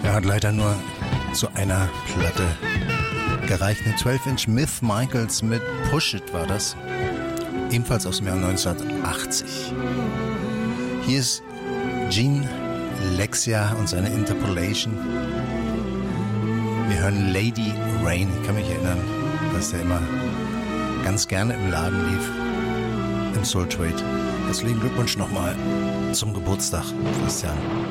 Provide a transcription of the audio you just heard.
Er hat leider nur zu einer Platte gereicht. Eine 12-Inch Myth Michaels mit Push It war das. Ebenfalls aus dem Jahr 1980. Hier ist Gene Lexia und seine Interpolation. Wir hören Lady Rain. Ich kann mich erinnern, dass der immer ganz gerne im Laden lief. Im Soul Trade. Herzlichen Glückwunsch nochmal zum Geburtstag, Christian.